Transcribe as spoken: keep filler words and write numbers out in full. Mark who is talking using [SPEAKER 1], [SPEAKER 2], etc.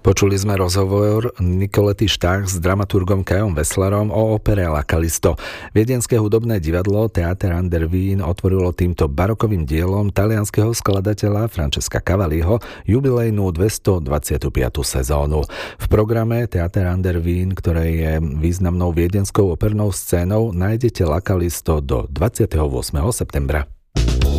[SPEAKER 1] Počuli sme rozhovor Nicolety Štach s dramaturgom Kajom Wesslerom o opere La Callisto. Viedenské hudobné divadlo Theater an der Wien otvorilo týmto barokovým dielom talianskeho skladateľa Francesca Cavalliho jubilejnú dvestodvadsiatu piatu sezónu. V programe Theater an der Wien, ktoré je významnou viedenskou opernou scénou, nájdete La Callisto do dvadsiateho ôsmeho septembra.